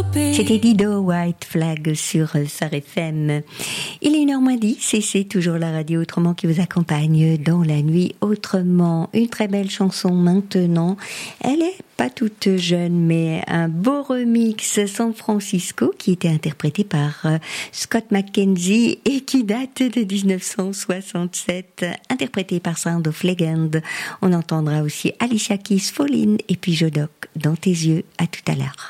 C'était Dido, White Flag sur Phare FM. Il est 1h10 et c'est toujours la radio Autrement qui vous accompagne dans la nuit autrement. Une très belle chanson maintenant. Elle est pas toute jeune, mais un beau remix San Francisco qui était interprété par Scott McKenzie et qui date de 1967, interprété par Sound of Legend. On entendra aussi Alicia Keys, Fall In et puis Jodoc, Dans tes yeux. À tout à l'heure.